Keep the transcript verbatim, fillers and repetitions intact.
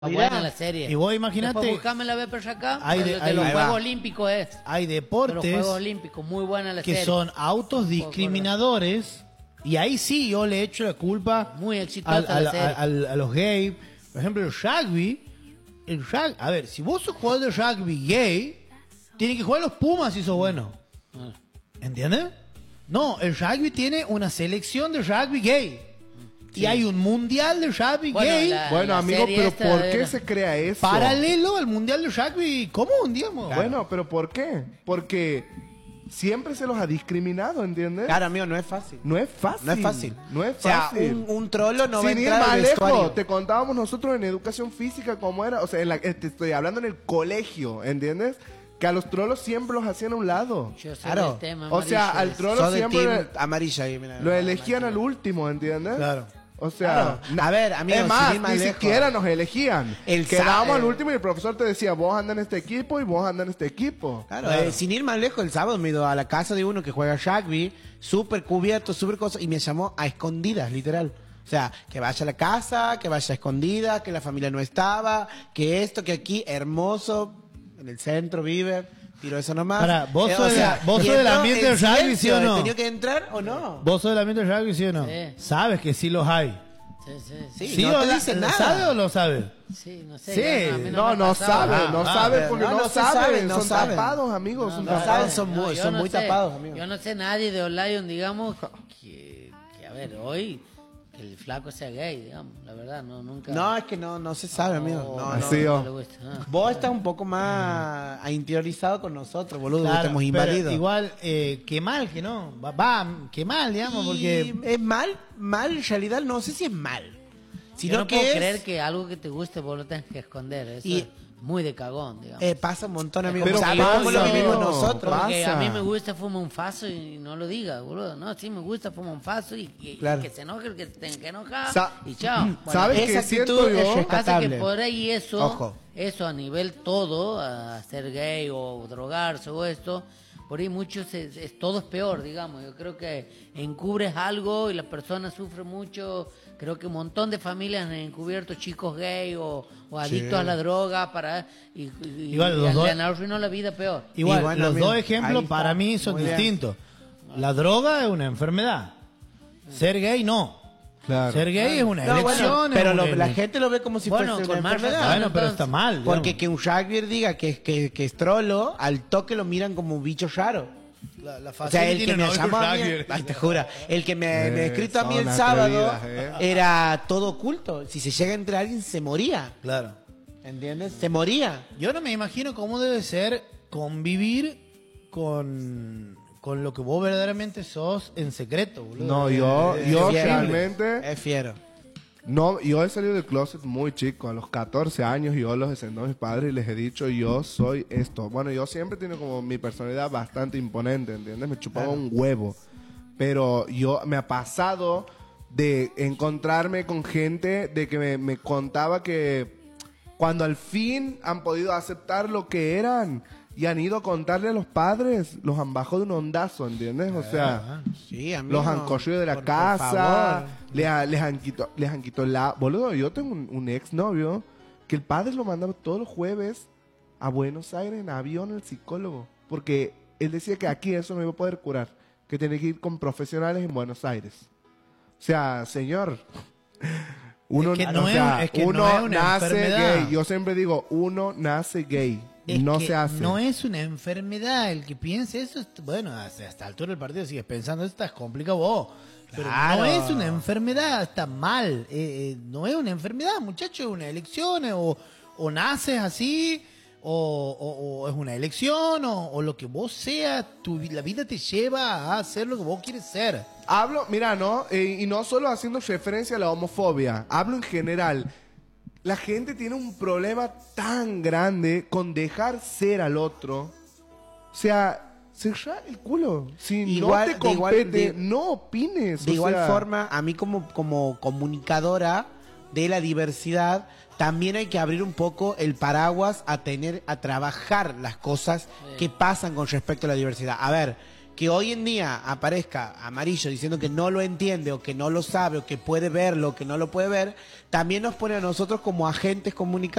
Mirá, buena la serie. Y vos imaginate. Después buscame la B P acá. Hay de, de, de hay, los hay, Juegos va. Olímpicos es. Hay De deportes los Juegos Olímpicos, muy buena la que serie. son autos discriminadores. Y ahí sí yo le echo la culpa muy exitosa al, al, la serie. al, a los gays. Por ejemplo, el rugby. El rugby. A ver, si vos sos jugador de rugby gay, tiene que jugar los Pumas si sos bueno. Ah. ¿Entiendes? No, el rugby tiene una selección de rugby gay. Sí. Y hay un mundial de rugby bueno, gay. La, bueno, la amigo, pero ¿por qué era... se crea eso? Paralelo al mundial de rugby común, digamos. Claro. Bueno, pero ¿por qué? Porque siempre se los ha discriminado, ¿entiendes? Claro, amigo, no es fácil. No es fácil. No es fácil. No es o sea, fácil. Un, un trolo no Sin va a entrar ir más al vestuario. lejos, te contábamos nosotros en educación física cómo era. O sea, en la, te estoy hablando en el colegio, ¿entiendes? Que a los trolos siempre los hacían a un lado. Yo soy claro. Tema, o sea, al trolo so siempre amarilla ahí, mira, lo elegían al último, ¿entiendes? Claro. O sea, claro. A ver, amigo, es más, más ni lejos. siquiera nos elegían. El Quedábamos al último y el profesor te decía, vos andas en este equipo y vos andas en este equipo. Claro, claro. Eh, sin ir más lejos, el sábado me he ido a la casa de uno que juega rugby, súper cubierto, súper cosa, y me llamó a escondidas, literal. O sea, que vaya a la casa, que vaya a escondidas, que la familia no estaba, que esto, que aquí, hermoso, en el centro vive... Tiro eso nomás. Para, ¿vos eh, sos, o sea, de, ¿vos sos del ambiente del rugby, sí o no? ¿Tenía que entrar o no? ¿Vos sos del ambiente del rugby, sí o no? Sí. Sabes que sí los hay. Sí, sí. Sí, ¿Sí no o te la, dice nada. ¿Sabe o lo sabe? Sí, no sé. Sí. No, a mí No, me no ha pasado. sabe, Ah, no ah, sabe ah, porque no, no, no se saben, sabe, no son saben. tapados, amigos, No, son no tapados. saben, son No, muy- yo son no muy sé. tapados, amigo. Yo no sé nadie de Olion, digamos, que, que, a ver, hoy, que el flaco sea gay, digamos, la verdad, no, nunca. No, es que no, no se sabe, amigo. No, no. Así, oh. le gusta, ah. Vos estás un poco más interiorizado con nosotros, boludo. Claro, Estamos pero inválidos. igual, eh, qué mal que no. Va, va qué mal, digamos, porque... Y es mal, mal, en realidad no sé si es mal. Sino Yo no que puedo es, creer que algo que te guste vos lo tengas que esconder. Eso Y- es muy de cagón, digamos. eh, pasa un montón, amigo. Pero Sabemos pasa, lo que vivimos amigo. nosotros. Porque pasa. a mí me gusta fumar un faso y no lo diga, boludo. No, sí me gusta fumar un faso y, y- Claro. y que se enoje el que se tenga que enojar Sa- y chao. Bueno, ¿Sabes esa qué actitud siento es yo? rescatable. pasa que por ahí eso, Ojo. eso a nivel todo, a ser gay o drogarse o esto, por ahí muchos es, es- todo es peor, digamos. Yo creo que encubres algo y la persona sufre mucho. Creo que un montón de familias han encubierto chicos gay o, o adictos a la droga para y, y, Igual, y los dos- le han arruinado la vida peor. Igual, Y bueno, los amigo, dos ejemplos ahí para está. mí son Muy bien. distintos. La droga es una enfermedad. Ser gay no. Claro. Ser gay es una No, elección. bueno, es pero una lo- la ele- gente lo ve como si Bueno, fuese con una más enfermedad. razón. Bueno, pero está mal. digamos. Porque que un rugby diga que, que, que es trolo, al toque lo miran como un bicho raro. La, la O sea, el que me llamó a mí, ay, te juro, el que me, me ha Eh, escrito a mí el son sábado atrevidas, eh. era todo oculto. Si se llega entre alguien, se moría. Claro. ¿Entiendes? Se moría. Yo no me imagino cómo debe ser convivir con, con lo que vos verdaderamente sos en secreto, boludo. No, yo, Es yo fiero, realmente... Es fiero. No, yo he salido del closet muy chico, a los catorce años yo los he sentado a mis padres y les he dicho yo soy esto. Bueno, yo siempre he tenido como mi personalidad bastante imponente, ¿entiendes? Me chupaba un huevo. Pero yo me ha pasado de encontrarme con gente de que me, me contaba que cuando al fin han podido aceptar lo que eran y han ido a contarle a los padres, los han bajado de un ondazo, ¿entiendes? O sea... Sí, amigo. Los han corrido de la Por- por casa, favor. le ha- les han quitado, les han quitado la... Boludo, yo tengo un, un ex novio que el padre lo mandaba todos los jueves a Buenos Aires en avión al psicólogo. Porque él decía que aquí eso no iba a poder curar, que tenía que ir con profesionales en Buenos Aires. O sea, señor, uno, Es que o no es- sea, es que uno no es una nace enfermedad. gay. Yo siempre digo, uno nace gay. Es no que se hace. No es una enfermedad. El que piense eso, es- bueno, hasta esta altura del partido sigues pensando, esto es complicado vos. Pero Claro. no es una enfermedad, está mal. Eh, eh, no es una enfermedad, muchacho, es una elección. eh, O, o naces así, o, o- o es una elección, o, o lo que vos seas, tu, vi- la vida te lleva a hacer lo que vos quieres ser. Hablo, mira, ¿no? Eh, y no solo haciendo referencia a la homofobia, hablo en general. La gente tiene un problema tan grande con dejar ser al otro. O sea, cerrar el culo. Si Igual- no te de igual- compete, de- no opines. De o igual sea, forma, a mí como, como comunicadora de la diversidad, también hay que abrir un poco el paraguas a tener, a trabajar las cosas que pasan con respecto a la diversidad. A ver, que hoy en día aparezca Amarillo diciendo que no lo entiende o que no lo sabe o que puede verlo o que no lo puede ver, también nos pone a nosotros como agentes comunicativos